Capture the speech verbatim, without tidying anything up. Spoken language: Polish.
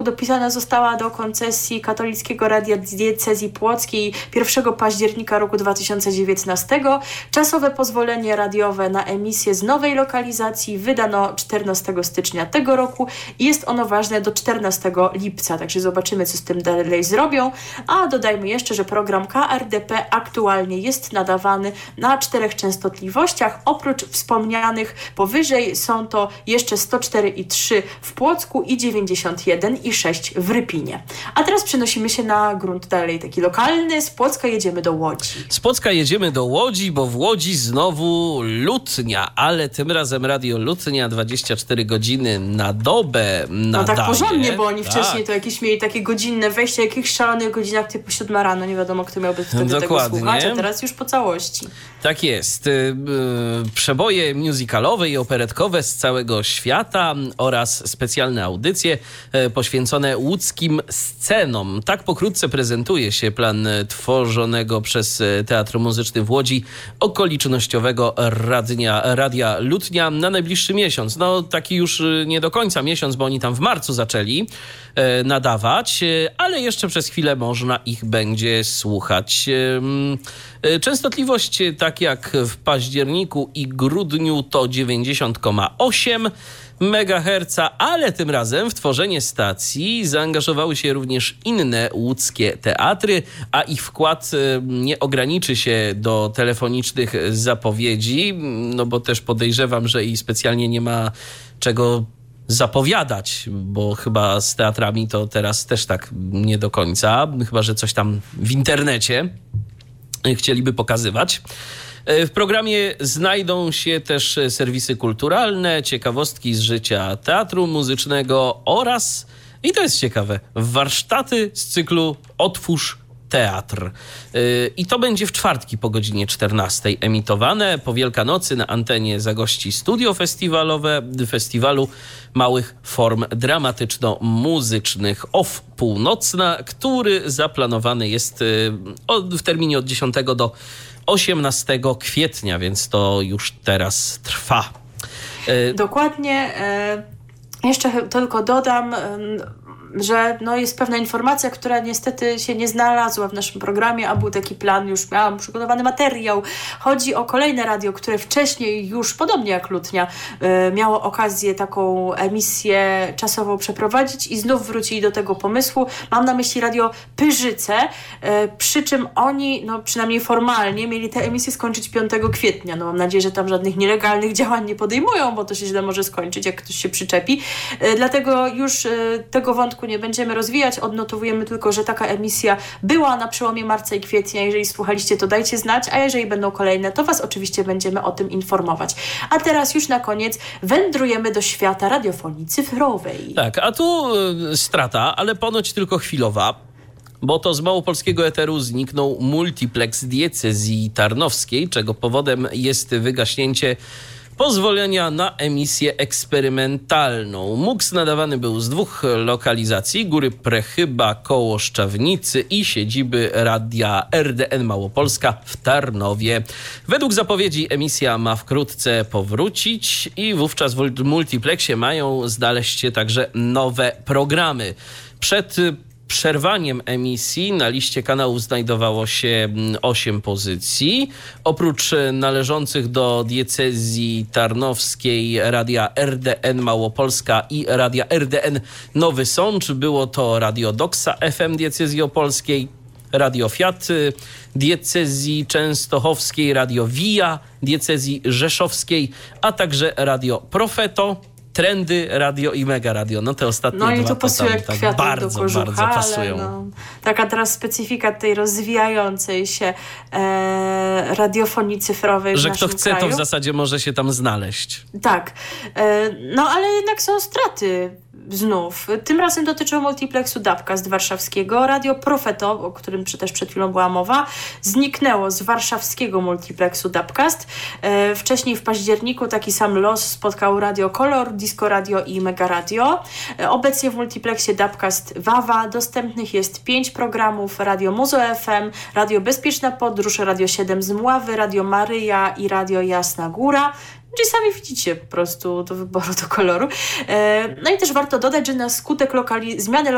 dopisana została do koncesji Katolickiego Radia Diecezji Płockiej pierwszego października roku dwa tysiące dziewiętnastego. Czasowe pozwolenie radiowe na emisję z nowej lokalizacji wydano czternastego stycznia tego roku i jest ono ważne do czternastego lipca, także zobaczymy, co z tym dalej zrobią. A dodajmy jeszcze, że program K R D P aktualnie jest nadawany na czterech częstotliwościach. Oprócz wspomnianych powyżej są to jeszcze sto cztery i trzy w Płocku i dziewięćdziesiąt jeden i sześć w Rypinie. A teraz przenosimy się na grunt dalej taki lokalny. Z Płocka jedziemy do Łodzi. Z Płocka jedziemy do Łodzi, bo w Łodzi znowu Lutnia, ale tym razem Radio Lutnia dwadzieścia cztery godziny na dobę nadaje. No tak porządnie, bo oni tak. wcześniej to jakieś mieli takie godzinne wejście, jakichś szalonych godzinach typu siódma rano, nie wiadomo, kto miałby wtedy Dokładnie. tego słuchać, a teraz już po całości. Tak jest. Przeboje musicalowe i operetkowe z całego świata oraz specjalne audycje poświęcone łódzkim scenom. Tak pokrótce prezentuje się plan tworzonego przez Teatr Muzyczny w Łodzi okolicznościowego radia, radia Lutnia na najbliższy miesiąc. No taki już nie do końca miesiąc, bo oni tam w marcu zaczęli nadawać, ale jeszcze przez chwilę można ich będzie słuchać. Częstotliwość, tak jak w październiku i grudniu, to dziewięćdziesiąt przecinek osiem megaherca, ale tym razem w tworzenie stacji zaangażowały się również inne łódzkie teatry, a ich wkład nie ograniczy się do telefonicznych zapowiedzi, no bo też podejrzewam, że i specjalnie nie ma czego zapowiadać, bo chyba z teatrami to teraz też tak nie do końca, chyba że coś tam w internecie chcieliby pokazywać. W programie znajdą się też serwisy kulturalne, ciekawostki z życia teatru muzycznego oraz, i to jest ciekawe, warsztaty z cyklu Otwórz Teatr. I to będzie w czwartki po godzinie czternastej emitowane. Po Wielkanocy na antenie zagości studio festiwalowe Festiwalu Małych Form Dramatyczno-Muzycznych O F Północna, który zaplanowany jest w terminie od dziesiątego do osiemnastego kwietnia, więc to już teraz trwa. Dokładnie. Jeszcze tylko dodam, że no jest pewna informacja, która niestety się nie znalazła w naszym programie, a był taki plan, już miałam przygotowany materiał. Chodzi o kolejne radio, które wcześniej już, podobnie jak Lutnia, y, miało okazję taką emisję czasową przeprowadzić i znów wrócili do tego pomysłu. Mam na myśli radio Pyrzyce, y, przy czym oni, no przynajmniej formalnie, mieli tę emisję skończyć piątego kwietnia. No mam nadzieję, że tam żadnych nielegalnych działań nie podejmują, bo to się źle może skończyć, jak ktoś się przyczepi. Y, dlatego już y, tego wątku nie będziemy rozwijać, odnotowujemy tylko, że taka emisja była na przełomie marca i kwietnia. Jeżeli słuchaliście, to dajcie znać, a jeżeli będą kolejne, to Was oczywiście będziemy o tym informować. A teraz już na koniec wędrujemy do świata radiofonii cyfrowej. Tak, a tu y, strata, ale ponoć tylko chwilowa, bo to z małopolskiego eteru zniknął multiplex diecezji tarnowskiej, czego powodem jest wygaśnięcie pozwolenia na emisję eksperymentalną. MUX nadawany był z dwóch lokalizacji, Góry Prechyba koło Szczawnicy i siedziby radia R D N Małopolska w Tarnowie. Według zapowiedzi emisja ma wkrótce powrócić i wówczas w multiplexie mają znaleźć się także nowe programy. Przed przerwaniem emisji na liście kanałów znajdowało się osiem pozycji. Oprócz należących do diecezji tarnowskiej radia R D N Małopolska i radia R D N Nowy Sącz było to Radio Doksa F M diecezji opolskiej, Radio Fiat diecezji częstochowskiej, Radio Via diecezji rzeszowskiej, a także Radio Profeto, Trendy Radio i Mega Radio. No te ostatnie no i dwa to pasuje jak tak kwiatek bardzo, do kożucha, bardzo pasują. No, taka teraz specyfika tej rozwijającej się e, radiofonii cyfrowej Że w kto naszym chce, kraju. to w zasadzie może się tam znaleźć. Tak. E, no ale jednak są straty znów. Tym razem dotyczą multiplexu Dubcast warszawskiego. Radio Profeto, o którym też przed chwilą była mowa, zniknęło z warszawskiego multiplexu Dubcast. E, wcześniej w październiku taki sam los spotkał Radio Kolor, Disco Radio i Mega Radio. E, obecnie w multiplexie Dubcast Wawa dostępnych jest pięć programów: Radio Muzo F M, Radio Bezpieczna Podróż, Radio siedem z Mławy, Radio Maryja i Radio Jasna Góra. Czyli sami widzicie po prostu do wyboru, do koloru. E, no i też warto dodać, że na skutek lokali- zmiany